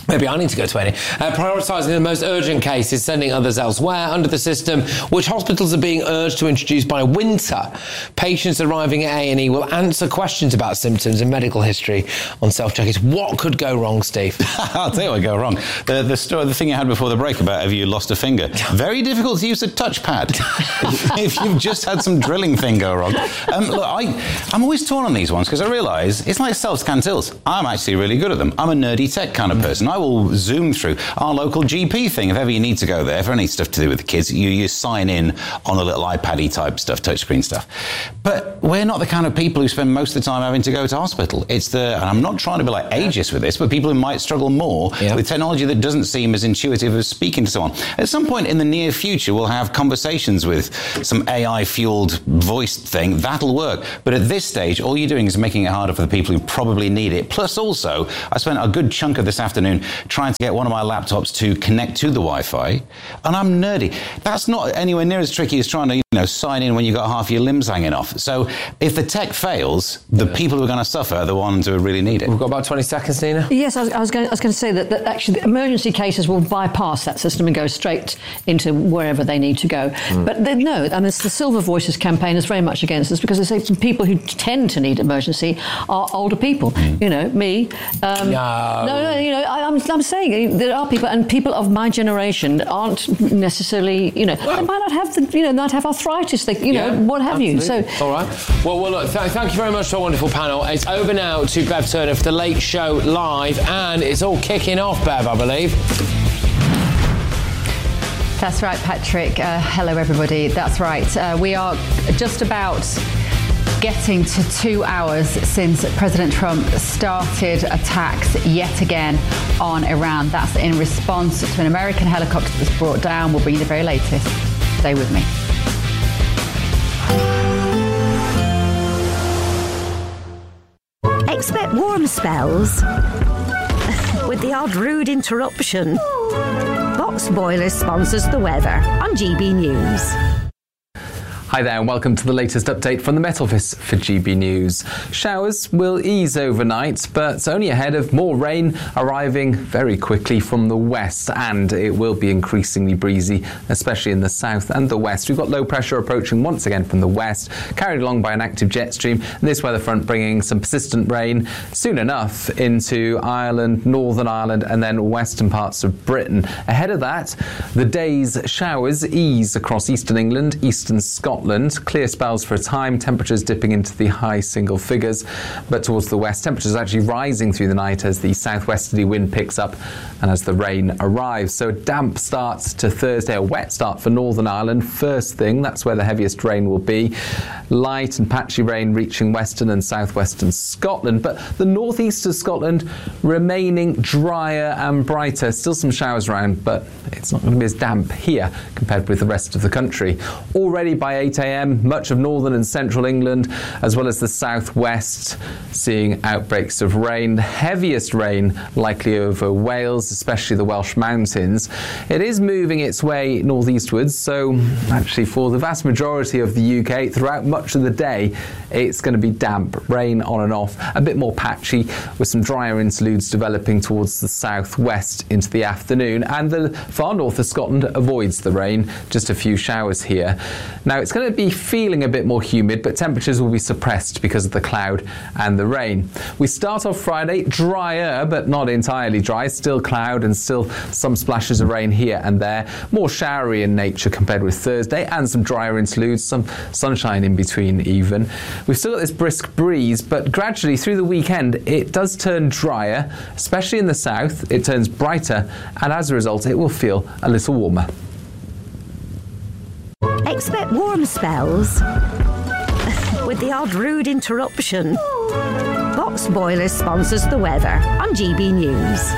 Maybe I need to go to any. Prioritising the most urgent cases, sending others elsewhere under the system, which hospitals are being urged to introduce by winter. Patients arriving at A&E will answer questions about symptoms and medical history on self-check-ins. What could go wrong, Steve? I'll tell you what could go wrong. The thing you had before the break about have you lost a finger. Very difficult to use a touchpad if you've just had some drilling thing go wrong. Look, I'm always torn on these ones because I realise it's like self-scan tills. I'm actually really good at them. I'm a nerdy tech kind of person. I will zoom through our local GP thing. If ever you need to go there for any stuff to do with the kids, you sign in on a little iPad-y type stuff, touchscreen stuff. But we're not the kind of people who spend most of the time having to go to hospital. And I'm not trying to be like ageist with this, but people who might struggle more with technology that doesn't seem as intuitive as speaking to someone. At some point in the near future, we'll have conversations with some AI-fueled voice thing. That'll work. But at this stage, all you're doing is making it harder for the people who probably need it. Plus, also, I spent a good chunk of this afternoon trying to get one of my laptops to connect to the Wi-Fi, and I'm nerdy. That's not anywhere near as tricky as trying to, sign in when you've got half your limbs hanging off. So if the tech fails, the people who are going to suffer are the ones who really need it. We've got about 20 seconds, Nina. Yes, I was going to say that actually the emergency cases will bypass that system and go straight into wherever they need to go. But no, I mean, the Silver Voices campaign is very much against this because they say people who tend to need emergency are older people. Me. I'm saying there are people, and people of my generation aren't necessarily, they might not have not have arthritis, what have you. So, all right. Well, look, thank you very much to our wonderful panel. It's over now to Bev Turner for the Late Show Live, and it's all kicking off, Bev, I believe. That's right, Patrick. Hello, everybody. That's right. We are just about getting to 2 hours since President Trump started attacks yet again on Iran. That's in response to an American helicopter that was brought down. We'll bring you the very latest. Stay with me. Expect warm spells with the odd rude interruption. Box Boilers sponsors the weather on GB News. Hi there and welcome to the latest update from the Met Office for GB News. Showers will ease overnight, but only ahead of more rain arriving very quickly from the west, and it will be increasingly breezy, especially in the south and the west. We've got low pressure approaching once again from the west, carried along by an active jet stream, and this weather front bringing some persistent rain soon enough into Ireland, Northern Ireland, and then western parts of Britain. Ahead of that, the day's showers ease across eastern England, eastern Scotland. Clear spells for a time, temperatures dipping into the high single figures, but towards the west, temperatures actually rising through the night as the southwesterly wind picks up and as the rain arrives. So a damp start to Thursday, a wet start for Northern Ireland. First thing, that's where the heaviest rain will be. Light and patchy rain reaching western and southwestern Scotland, but the northeast of Scotland remaining drier and brighter. Still some showers around, but it's not going to be as damp here compared with the rest of the country. Already by 8 a.m, much of northern and central England, as well as the southwest, seeing outbreaks of rain. The heaviest rain likely over Wales, especially the Welsh mountains. It is moving its way northeastwards, so actually for the vast majority of the UK, throughout much of the day, it's going to be damp, rain on and off, a bit more patchy, with some drier interludes developing towards the southwest into the afternoon. And the far north of Scotland avoids the rain, just a few showers here. Now, it's going to be feeling a bit more humid, but temperatures will be suppressed because of the cloud and the rain. We start off Friday drier, but not entirely dry. Still cloud and still some splashes of rain here and there. More showery in nature compared with Thursday, and some drier interludes, some sunshine in between even. We've still got this brisk breeze, but gradually through the weekend it does turn drier, especially in the south. It turns brighter, and as a result it will feel a little warmer. Expect warm spells with the odd rude interruption. Box Boilers sponsors the weather on GB News.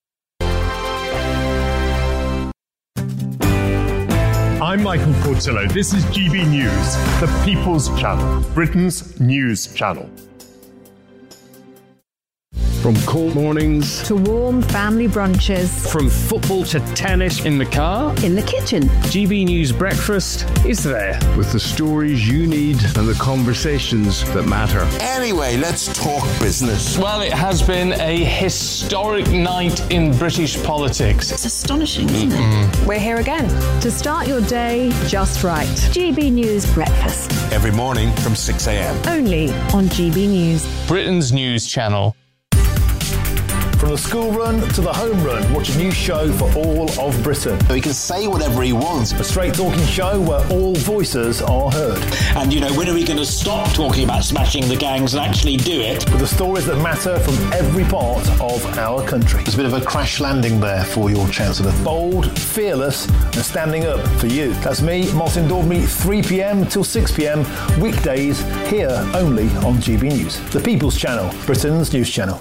I'm Michael Portillo. This is GB News, the People's Channel, Britain's news channel. From cold mornings to warm family brunches. From football to tennis in the car. In the kitchen. GB News Breakfast is there. with the stories you need and the conversations that matter. Anyway, let's talk business. Well, it has been a historic night in British politics. It's astonishing, isn't it? We're here again to start your day just right. GB News Breakfast. Every morning from 6 a.m. Only on GB News. Britain's news channel. From the school run to the home run, watch a new show for all of Britain. He can say whatever he wants. A straight talking show where all voices are heard. And, you know, when are we going to stop talking about smashing the gangs and actually do it? With the stories that matter from every part of our country. There's a bit of a crash landing there for your Chancellor. Bold, fearless and standing up for you. That's me, Martin Daubney, 3pm till 6pm, weekdays, here only on GB News. The People's Channel, Britain's news channel.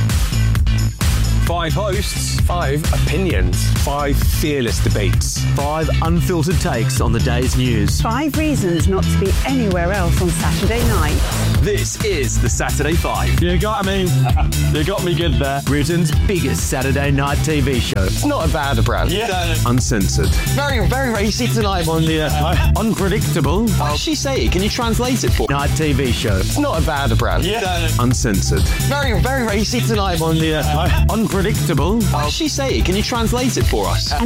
5 hosts, 5 opinions, 5 fearless debates, 5 unfiltered takes on the day's news. 5 reasons not to be anywhere else on Saturday night. This is the Saturday 5. You got me. You got me good there. Britain's biggest Saturday night TV show. It's not a bad brand. Yeah. Uncensored. Very, very racy tonight. On the unpredictable. What did she say? Can you translate it for me? Night TV show. It's not a bad brand. Yeah. Uncensored. Very, very racy tonight. On the unpredictable. What did she say? Can you translate it for us?